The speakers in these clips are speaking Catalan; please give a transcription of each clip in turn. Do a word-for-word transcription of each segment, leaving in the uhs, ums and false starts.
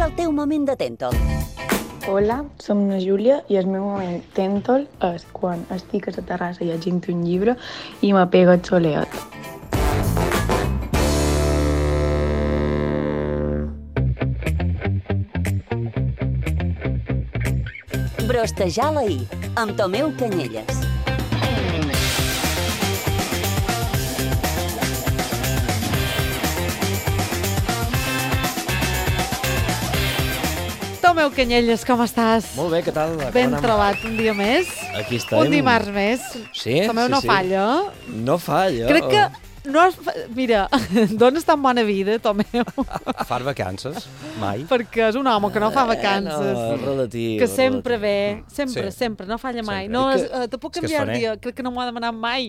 el teu moment de Tentol. Hola, som la Júlia i el meu moment Tentol és quan estic a la terrassa llegint un llibre i me pega el soleat. Brostejar la I, amb Tomeu Canyelles. Tomeu Canyelles, com estàs? Molt bé, què tal? Ben trobat, un dia més. Aquí estem. Un dimarts més. Sí, Tomeu sí, no sí. falla. No falla. Crec que... No has... Mira, dones tan bona vida, Tomeu. Far vacances? Mai. Perquè és un home que no fa vacances. Eh, no, relatiu. Que sempre relatiu. ve, sempre, Sí. sempre, no falla mai. Sempre. No, I és, que- uh, te puc és que és canviar el faner. dia, crec que no m'ho ha demanat mai.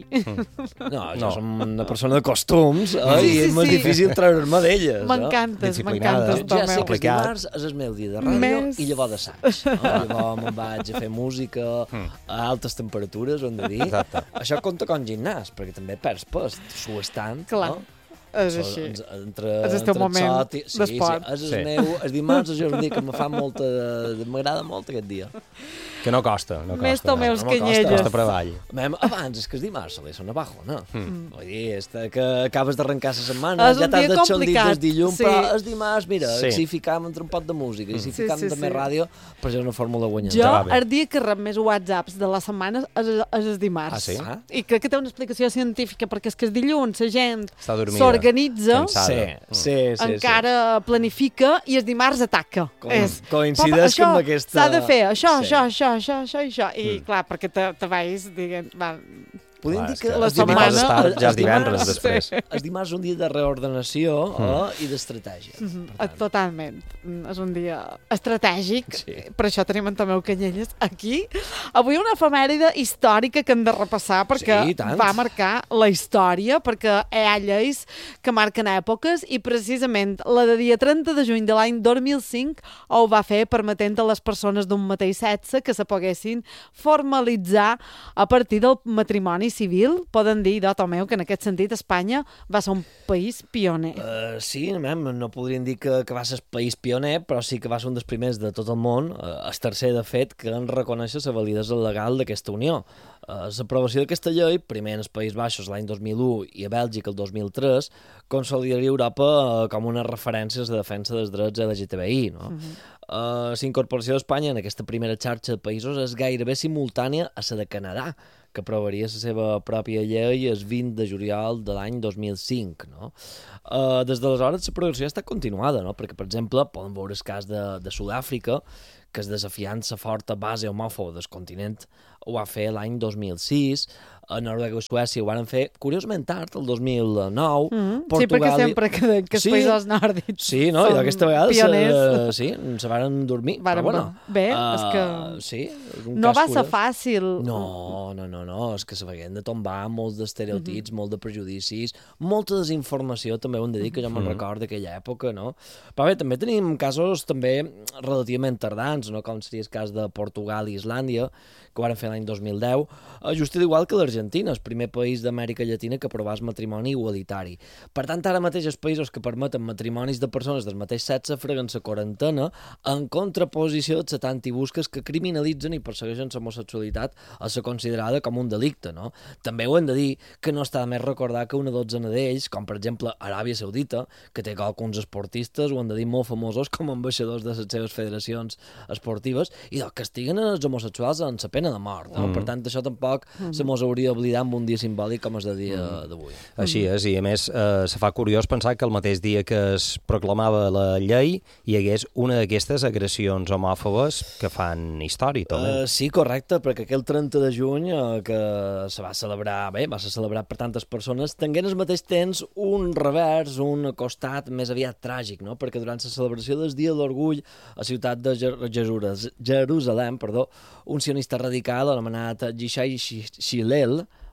No, jo No. som una persona de costums, eh, Sí, i és sí, més sí. difícil treure'm d'elles. M'encantes, Disciplinada. m'encantes, Ja sé Tomeu. que el Complicat. dimarts és el meu dia de ràdio Més- i llavors d'assaig. No? Llavors me'n vaig a fer música a altes temperatures, ho hem de dir. Exacte. Això compta com gimnàs, perquè també perds pes, sues tant. Clar. No? És So, així. ens- Entre, És el teu entre moment sot i- sí, d'esport. Sí, és el Sí. meu, el dimarts és el dia que me fa molta... M'agrada molt aquest dia. Que no costa, no costa. Més Tomeus no me costa. Canyelles. Costa treball. Mem, abans, és que és dimarts, solia ser una bajona. Mm. Vull dir, és que acabes d'arrencar la setmana, És ja un t'has dia deixat complicat, des dilluns, sí. però és dimarts, mira, Sí. si ficam entre un pot de música i si Sí, ficam sí, també sí. ràdio, per ser una fórmula guanyadora. Jo, Ja va bé. el dia que rep més whatsapps de la setmana és, és el dimarts. Ah, sí? Ah. I crec que té una explicació científica, perquè és que el dilluns la gent Està dormida. s'organitza, Cansada. Sí, sí, sí. encara planifica i el dimarts ataca. Com- és, coincideix "Papa, amb això aquesta- S'ha de fer això, Sí. això, això, això, això, i això. I clar, perquè te, te vais dient... Va, Podem Clar, dir és que, que la els setmana- dimarts- Pots estar el- ja és els dimarts- divendres després. El dimarts és un dia de reordenació eh, i d'estratègia. Mhm, Per tant, totalment. Mm, És un dia estratègic. Sí. Per això tenim en Tomeu Canyelles aquí. Avui una efemèride històrica que hem de repassar perquè Sí, i tant. va marcar la història, perquè hi ha lleis que marquen èpoques i precisament la de dia trenta de juny de l'any dos mil cinc ho va fer permetent a les persones d'un mateix sexe que se poguessin formalitzar a partir del matrimoni civil. Poden dir, de Tomeu, que en aquest sentit Espanya va ser un país pioner. Uh, sí, mem, no podríem dir que, que va ser el país pioner, però sí que va ser un dels primers de tot el món, uh, el tercer, de fet, que en reconèixer la validesa legal d'aquesta unió. Uh, L'aprovació d'aquesta llei, primer en els Països Baixos l'any dos mil u i a Bèlgica el dos mil tres, consolidaria Europa uh, com una referència a la defensa dels drets L G T B I. No? Uh-huh. Uh, la incorporació d'Espanya en aquesta primera xarxa de països és gairebé simultània a la de Canadà, que aprovaria la seva pròpia llei el vint de juliol de l'any dos mil cinc. No? Uh, des d'aleshores la progressió ha estat continuada, no? Perquè, per exemple, poden veure el cas de, de Sud-àfrica, que es desafiant la forta base homòfoba del continent ho va fer l'any dos mil sis, a Noruega i Suècia ho van fer, curiosament tard, el dos mil nou, Mm -hmm. Portugal... Sí, perquè sempre que, que els Sí. països nòrdics Sí, no? I són aquesta vegada pioners. se, sí, se varen dormir. Varen però bueno, bé, uh, és que sí, és un no cas va ser curiós. fàcil. No, no, no, no, és que s'havien de tombar molts d'estereotips, mm -hmm. molt de prejudicis, molta desinformació, també ho hem de dir, que jo me'n mm -hmm. recordo d'aquella època, no? Però bé, també tenim casos també relativament tardans, no? Com seria el cas de Portugal i Islàndia, que ho van fer l'any dos mil deu, just igual que l'Argentina, el primer país d'Amèrica Llatina que aprovàs matrimoni igualitari. Per tant, ara mateix els països que permeten matrimonis de persones del mateix sexe freguen la quarantena en contraposició de antibusques que criminalitzen i persegueixen l'homosexualitat a ser considerada com un delicte, no? També ho hem de dir que no està de més recordar que una dotzena d'ells, com per exemple Aràbia Saudita, que té alguns esportistes, ho hem de dir molt famosos com a ambaixadors de les seves federacions esportives, i que castiguen els homosexuals en la pena de mort, no? Mm. Per tant, això tampoc mm. se mos hauria d'oblidar amb un dia simbòlic com és el dia mm. d'avui. Així és, i a més eh, se fa curiós pensar que el mateix dia que es proclamava la llei hi hagués una d'aquestes agressions homòfobes que fan història, també. Uh, sí, correcte, perquè aquell trenta de juny uh, que se va celebrar, bé, va ser celebrat per tantes persones, tinguent al mateix temps un revers, un costat més aviat tràgic, no? Perquè durant la celebració del Dia de l'Orgull a la ciutat de Jer Jerusalem, perdó, un sionista radical anomenat Yishai Shilel,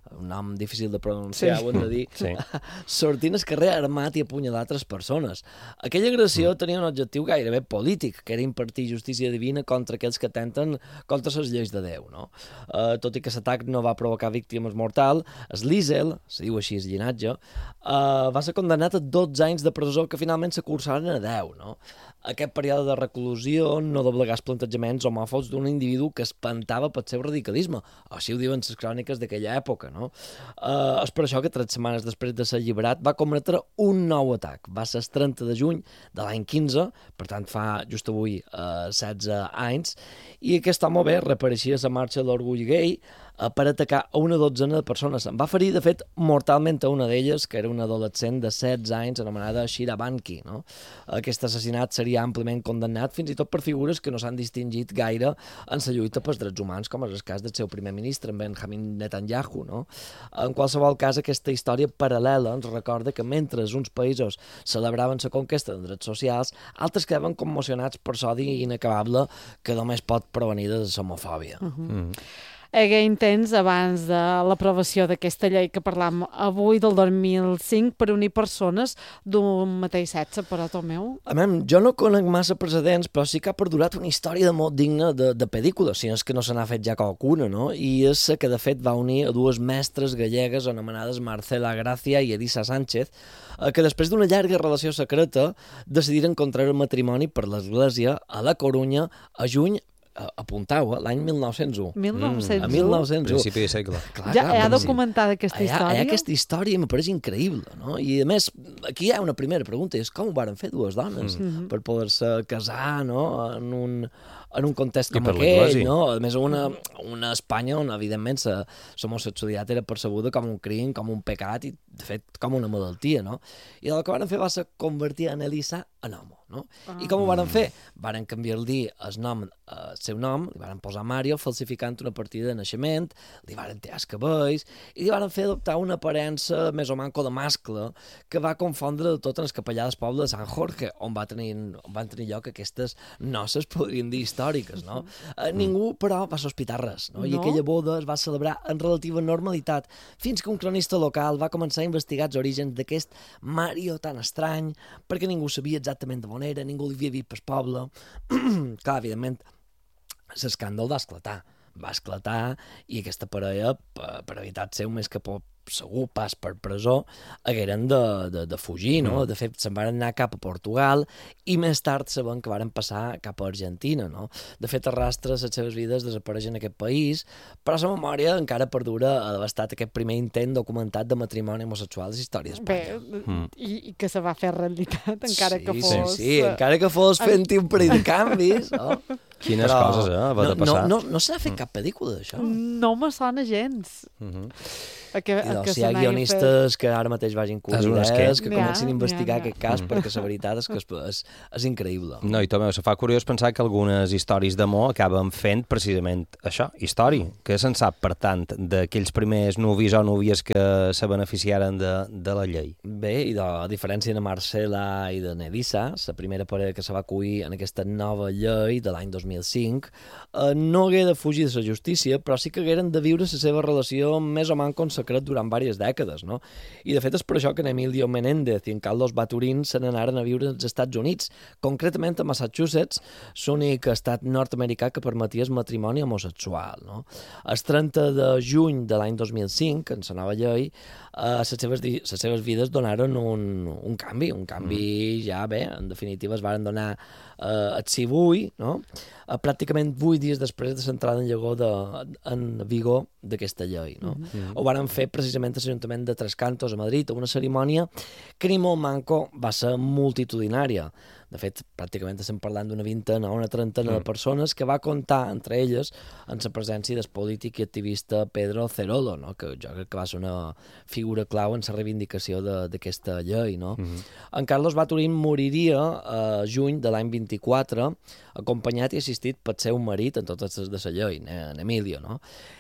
un nom difícil de pronunciar, sí. ho hem de dir, sí. sortint al carrer armat i apunyalar altres persones. Aquella agressió mm. tenia un objectiu gairebé polític, que era impartir justícia divina contra aquells que atenten contra les lleis de Déu. No? Uh, tot i que l'atac no va provocar víctimes mortals, Sliesel, se diu així el llinatge, uh, va ser condemnat a dotze anys de presó que finalment se cursaren a deu. No? Aquest període de reclusió no doblegà els plantejaments homòfobs d'un individu que espantava pel seu radicalisme. Així ho diuen les cròniques d'aquella època. No? Uh, és per això que tres setmanes després de ser alliberat va cometre un nou atac. Va ser el trenta de juny de l'any quinze, per tant fa just avui uh, setze anys, i aquest home bé reapareixia a la marxa de l'orgull gay uh, per atacar a una dotzena de persones. En va ferir, de fet, mortalment a una d'elles, que era una adolescent de setze anys anomenada Shira Banki. No? Aquest assassinat seria àmpliament condemnat fins i tot per figures que no s'han distingit gaire en la lluita pels drets humans, com és el cas del seu primer ministre, en Benjamin Netanyahu. No? En qualsevol cas, aquesta història paral·lela ens recorda que mentre uns països celebraven la conquesta de drets socials, altres quedaven commocionats per l'odi inacabable que només pot provenir de l'homofòbia. Uh -huh. mm. Hagué intents abans de l'aprovació d'aquesta llei que parlam avui del dos mil cinc per unir persones d'un mateix sexe, però, Tomeu? A mi, jo no conec massa precedents, però sí que ha perdurat una història de molt digna de, de pel·lícula, si no és que no se n'ha fet ja qualcuna, no? I és que, de fet, va unir a dues mestres gallegues anomenades Marcela Gracia i Elisa Sánchez, que després d'una llarga relació secreta decidiren contraure matrimoni per l'Església a la Corunya a juny, apuntau, eh, l'any mil nou-cents u. mil nou-cents u? Mm, mil nou-cents u. Principi de segle. Clar, ja hi ha documentada aquesta història? Hi ha, hi ha aquesta història i em pareix increïble, no? I a més, aquí hi ha una primera pregunta, és com ho varen fer dues dones mm. per poder-se casar, no?, en un, en un context com aquell, no? A més, una, una Espanya on, evidentment, l'homosexualitat era percebuda com un crim, com un pecat i, de fet, com una malaltia, no? I el que van fer va ser convertir en Elisa en homo, no? Ah. I com ho van fer? Varen canviar-li el nom, el seu nom, li varen posar Mario, falsificant una partida de naixement, li varen tallar els cabells, i li varen fer adoptar una aparença més o manco de mascle, que va confondre de tot en el capellà del poble de Sant Jorge, on, va tenir, on van tenir lloc aquestes noces, podríem dir, històriques, no? Uh, ningú, però, va sospitar res, no? I no? aquella boda es va celebrar en relativa normalitat, fins que un cronista local va començar a investigar els orígens d'aquest Mario tan estrany, perquè ningú sabia exactament d'on era, ningú l'havia vist pel poble. Clar, evidentment, l'escàndol va esclatar. Va esclatar i aquesta parella, per, per evitar ser més que por, segur pas per presó, hagueren de, de, de fugir, no? Mm. De fet, se'n van anar cap a Portugal i més tard sabem que varen passar cap a Argentina, no? De fet, a rastres les seves vides desapareixen en aquest país, però la memòria encara perdura a l'abastat aquest primer intent documentat de matrimoni homosexual de la història d'Espanya. Bé, mm. i, i que se va fer realitat, encara sí, que fos... Sí, sí, encara que fos fent-hi un parell de canvis, no? Quines però, coses, eh, va no, de passar. No, no, no s'ha fet cap pel·lícula d'això. No me sona gens. Uh -huh. A que, a que si hi ha guionistes fet... que ara mateix vagin cobrir idees, que comencin a investigar ja, ja. aquest cas, mm. perquè la veritat és que és, és, és increïble. No, i Tomeu, se fa curiós pensar que algunes històries d'amor acaben fent precisament això, història, que se'n sap, per tant, d'aquells primers nuvis o núvies que se beneficiaren de, de la llei. Bé, i de, a diferència de Marcela i de Nelissa, la primera parella que se va acollir en aquesta nova llei de l'any dos mil cinc, eh, no hagué de fugir de la justícia, però sí que hagueren de viure la seva relació més o manco en secret durant diverses dècades, no? I de fet és per això que en Emilio Menéndez i en Carlos Baturín se n'anaren a viure als Estats Units, concretament a Massachusetts, l'únic estat nord-americà que permetia el matrimoni homosexual, no? El trenta de juny de l'any dos mil cinc, en la nova llei, eh, les, seves, les seves vides donaren un, un canvi, un canvi mm. ja bé, en definitiva es varen donar eh, el sí vull, no? Uh, pràcticament vuit dies després de l'entrada en vigor de, en vigor d'aquesta llei, no? Mm-hmm. Ho varen fer precisament a l'Ajuntament de Tres Cantos a Madrid, a una cerimònia que ni molt manco va ser multitudinària. De fet, pràcticament estem parlant d'una vintena o una trentena mm. de persones que va comptar, entre elles, en la presència del polític i activista Pedro Cerolo, no? Que jo crec que va ser una figura clau en la reivindicació d'aquesta llei, no? Mm-hmm. En Carlos Baturín moriria a juny de l'any vint-i-quatre, acompanyat i assistit pel seu marit en totes les de la llei, en Emilio, no?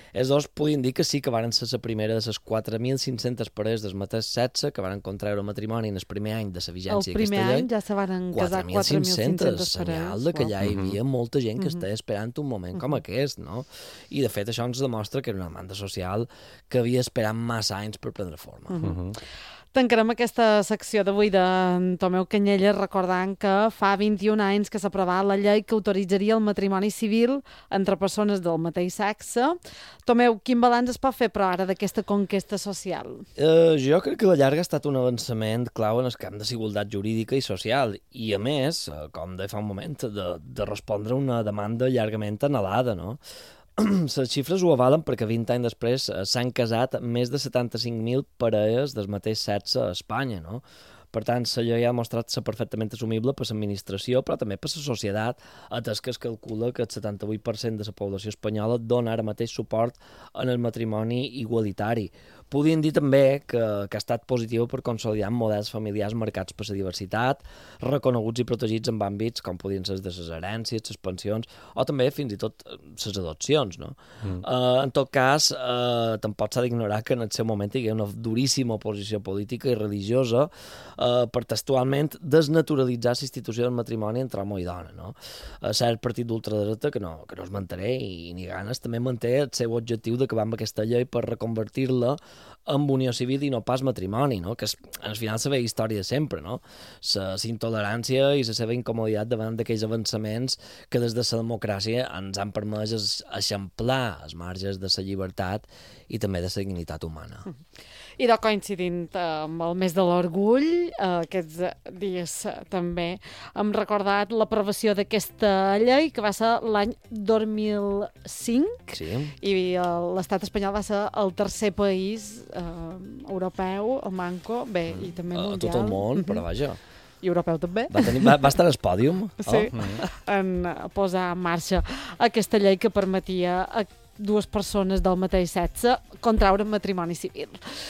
Els dos podien dir que sí que van ser la primera de les quatre mil cinc-centes parelles del mateix sexe que van contraure matrimoni en el primer any de la vigència d'aquesta llei. El primer any ja se van casar quatre mil cinc-centes parelles. Senyal de que ja hi havia molta gent que estava esperant un moment com aquest, no? I, de fet, això ens demostra que era una demanda social que havia esperat massa anys per prendre forma. Uh -huh. Tancarem aquesta secció d'avui de Tomeu Canyelles recordant que fa vint-i-un anys que s'ha aprovat la llei que autoritzaria el matrimoni civil entre persones del mateix sexe. Tomeu, quin balanç es pot fer, però, ara d'aquesta conquesta social? Uh, jo crec que a la llarga ha estat un avançament clau en el camp de desigualtat jurídica i social i, a més, uh, com de fa un moment, de, de respondre a una demanda llargament anhelada, no? Les xifres ho avalen perquè vint anys després s'han casat més de setanta-cinc mil parelles del mateix sexe a Espanya, no? Per tant, la llei ha demostrat ser perfectament assumible per l'administració, però també per la societat, atès que es calcula que el setanta-vuit per cent de la població espanyola dona ara mateix suport en el matrimoni igualitari. Podríem dir també que, que ha estat positiu per consolidar models familiars marcats per la diversitat, reconeguts i protegits en àmbits com podien ser de les herències, les pensions, o també fins i tot les adopcions, no? Mm. Uh, en tot cas, uh, tampoc s'ha d'ignorar que en el seu moment hi havia una duríssima oposició política i religiosa uh, per textualment desnaturalitzar la institució del matrimoni entre home i dona, no? Uh, cert partit d'ultradreta, que no, que no es manté i ni ganes, també manté el seu objectiu d'acabar amb aquesta llei per reconvertir-la amb unió civil i no pas matrimoni, no? Que és, al final, la seva història de sempre, no? La intolerància i la seva incomoditat davant d'aquells avançaments que des de la democràcia ens han permès eixamplar els marges de la llibertat i també de la dignitat humana. I de coincidint amb el mes de l'orgull, aquests dies també hem recordat l'aprovació d'aquesta llei, que va ser l'any dos mil cinc, sí. I l'estat espanyol va ser el tercer país eh, europeu, o manco, bé, i també mundial. A tot el món, però vaja. I europeu també. Va, tenir, va, va estar al pòdium. Sí, oh. en posar en marxa aquesta llei que permetia a dues persones del mateix sexe contraure matrimoni civil.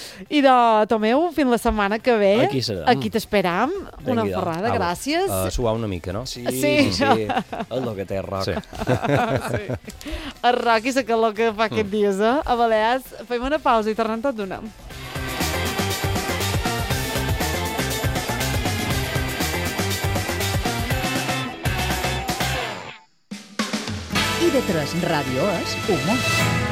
I de Tomeu, fins la setmana que ve. Aquí serem. Aquí t'esperam. Una ferrada, gràcies. Uh, suar una mica, no? Sí, sí, sí. És el que té rock. Sí. Sí. El rock i la calor que fa aquests dies, eh? A Balears, fem una pausa i tornem tot d'una. I de tres Ràdio és humor.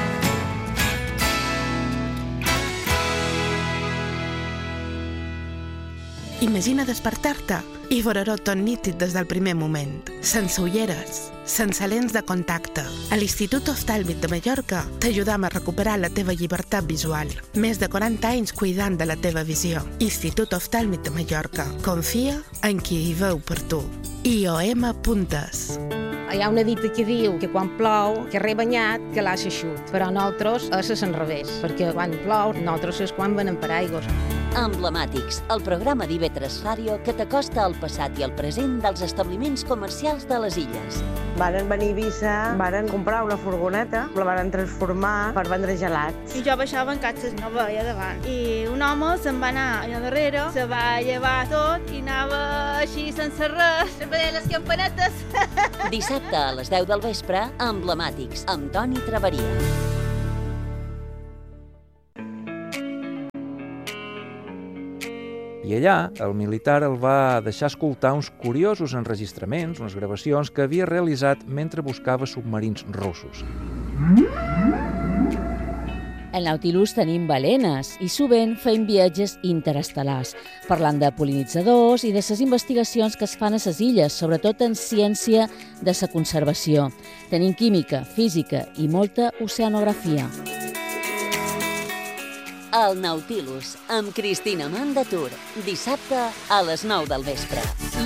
Imagina despertar-te i veure-ho tot nítid des del primer moment, sense ulleres, sense lents de contacte. A l'Institut Oftàlmic de Mallorca t'ajudam a recuperar la teva llibertat visual. Més de quaranta anys cuidant de la teva visió. Institut Oftàlmic de Mallorca. Confia en qui hi veu per tu. i o ema punt es. Hi ha una dita que diu que quan plou, que rebanyat, que l'ha eixut. Però nosaltres és al revés, perquè quan plou, nosaltres és quan venen per aigües. Emblemàtics, el programa d'I V tres Ràdio que t'acosta al passat i al present dels establiments comercials de les illes. Varen venir a Eivissa, varen comprar una furgoneta, la varen transformar per vendre gelats. I jo baixava en catxes i no veia davant. I un home se'n va anar allà darrere, se va llevar tot i anava així sense res, sempre deia les campanetes. Dissabte a les deu del vespre, Emblemàtics, amb Toni Traveria. I allà, el militar el va deixar escoltar uns curiosos enregistraments, unes gravacions que havia realitzat mentre buscava submarins russos. Al Nautilus tenim balenes i sovint fem viatges interestel·lars, parlant de pol·linitzadors i de les investigacions que es fan a les illes, sobretot en ciència de la conservació. Tenim química, física i molta oceanografia. El Nautilus, amb Cristina Mandatur, dissabte a les nou del vespre.